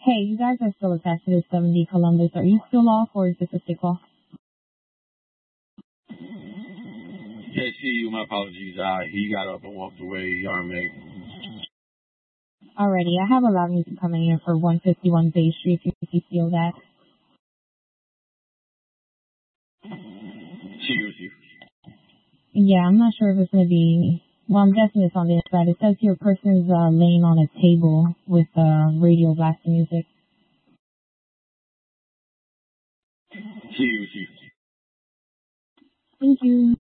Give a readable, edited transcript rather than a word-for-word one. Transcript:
Hey, you guys are still attached to the 70 Columbus. Are you still off, or is this a stick off? Hey, see you. My apologies. He got up and walked away. Mate. Alrighty, I have a lot of music coming in for 151 Bay Street if you feel that. See you. Yeah, I'm not sure if it's going to be... Well, I'm guessing it's on the inside. It says your person's laying on a table with radio blasting music. See you. Thank you.